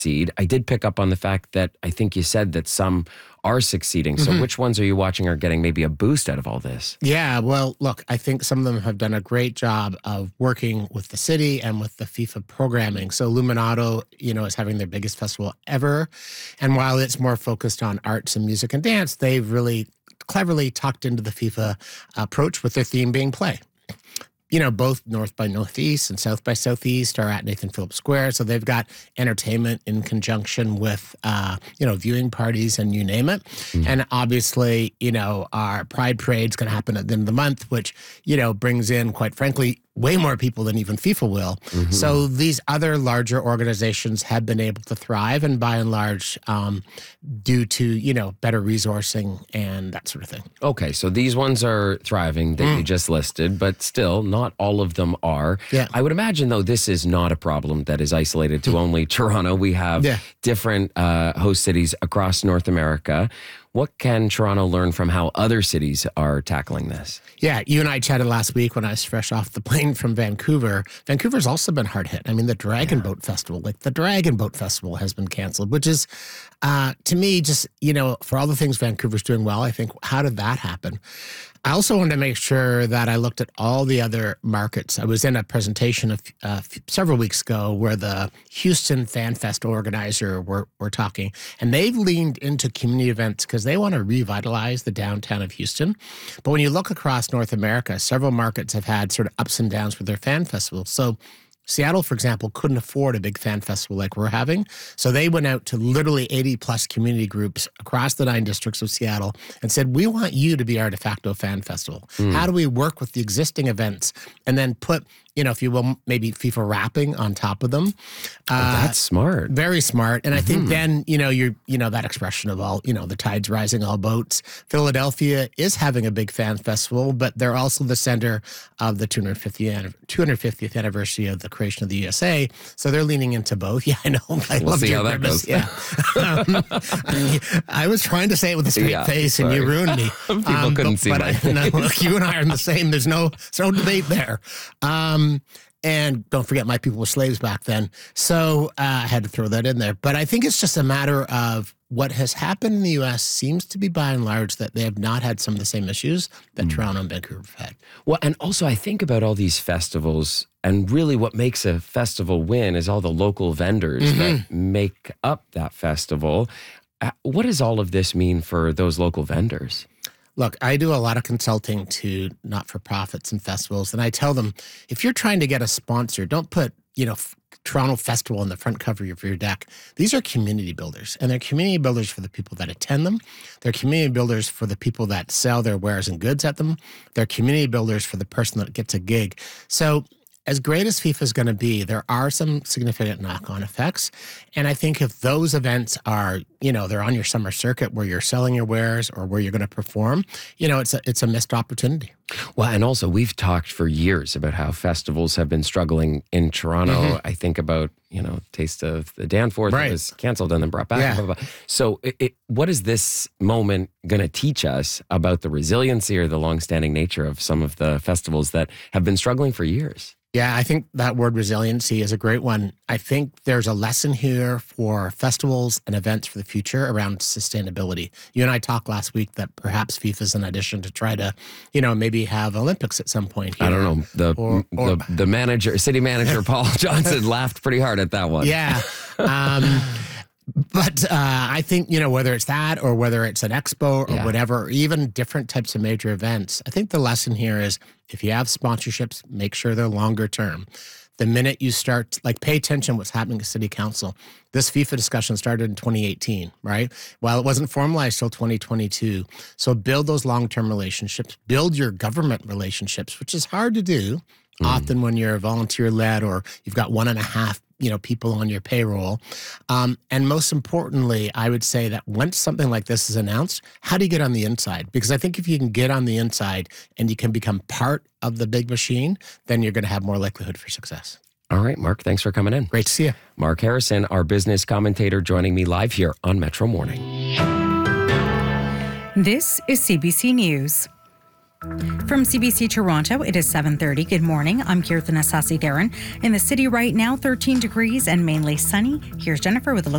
succeed. I did pick up on the fact that I think you said that some are succeeding. So which ones are you watching are getting maybe a boost out of all this? Yeah, well, look, I think some of them have done a great job of working with the city and with the FIFA programming. So Luminato, is having their biggest festival ever. And while it's more focused on arts and music and dance, they've really cleverly tucked into the FIFA approach with their theme being play. Both North by Northeast and South by Southeast are at Nathan Phillips Square. So they've got entertainment in conjunction with, viewing parties and you name it. And obviously, our Pride Parade's going to happen at the end of the month, which, brings in, quite frankly, way more people than even FIFA will. So these other larger organizations have been able to thrive, and by and large, due to, better resourcing and that sort of thing. Okay, so these ones are thriving that you just listed, but still, not all of them are. Yeah. I would imagine, though, this is not a problem that is isolated to only Toronto. We have different host cities across North America. What can Toronto learn from how other cities are tackling this? Yeah, you and I chatted last week when I was fresh off the plane from Vancouver. Vancouver's also been hard hit. I mean, the Dragon Boat Festival, has been canceled, which is, to me, just, for all the things Vancouver's doing well, I think, how did that happen? I also wanted to make sure that I looked at all the other markets. I was in a presentation several weeks ago where the Houston Fan Fest organizer were talking, and they've leaned into community events because they want to revitalize the downtown of Houston. But when you look across North America, several markets have had sort of ups and downs with their fan festivals. So Seattle, for example, couldn't afford a big fan festival like we're having. So they went out to literally 80-plus community groups across the 9 districts of Seattle and said, we want you to be our de facto fan festival. How do we work with the existing events and then put, if you will, maybe FIFA wrapping on top of them? That's smart. Very smart. And I think then, you're, that expression of all, the tide's rising, all boats. Philadelphia is having a big fan festival, but they're also the center of the 250th anniversary of the creation of the USA. So they're leaning into both. Yeah, I know. We'll see how that goes. Yeah. I was trying to say it with a straight face and you ruined me. People couldn't see that. Look, you and I are in the same. There's no debate there. And don't forget, my people were slaves back then. So I had to throw that in there. But I think it's just a matter of what has happened in the U.S. seems to be, by and large, that they have not had some of the same issues that Toronto and Vancouver have had. Well, and also I think about all these festivals, and really what makes a festival win is all the local vendors that make up that festival. What does all of this mean for those local vendors? Look, I do a lot of consulting to not-for-profits and festivals, and I tell them, if you're trying to get a sponsor, don't put, Toronto Festival on the front cover of your deck. These are community builders, and they're community builders for the people that attend them. They're community builders for the people that sell their wares and goods at them. They're community builders for the person that gets a gig. So as great as FIFA is going to be, there are some significant knock-on effects. And I think if those events are, they're on your summer circuit where you're selling your wares or where you're going to perform, it's a missed opportunity. Well, and also we've talked for years about how festivals have been struggling in Toronto. I think about, Taste of the Danforth that was canceled and then brought back. Yeah. Blah, blah, blah. So what is this moment going to teach us about the resiliency or the longstanding nature of some of the festivals that have been struggling for years? Yeah, I think that word resiliency is a great one. I think there's a lesson here for festivals and events for the future around sustainability. You and I talked last week that perhaps FIFA is an addition to try to, maybe have Olympics at some point here. I don't know. The manager, city manager, Paul Johnson, laughed pretty hard at that one. Yeah. But I think, whether it's that or whether it's an expo or whatever, or even different types of major events, I think the lesson here is if you have sponsorships, make sure they're longer term. The minute you start, pay attention to what's happening at City Council. This FIFA discussion started in 2018, right? Well, it wasn't formalized till 2022. So build those long-term relationships. Build your government relationships, which is hard to do often when you're volunteer-led or you've got 1.5 people on your payroll. And most importantly, I would say that once something like this is announced, how do you get on the inside? Because I think if you can get on the inside and you can become part of the big machine, then you're going to have more likelihood for success. All right, Mark, thanks for coming in. Great to see you. Mark Harrison, our business commentator, joining me live here on Metro Morning. This is CBC News. From CBC Toronto, it is 7:30. Good morning. I'm Kirtana Sasi-Theron. In the city right now, 13 degrees and mainly sunny. Here's Jennifer with a look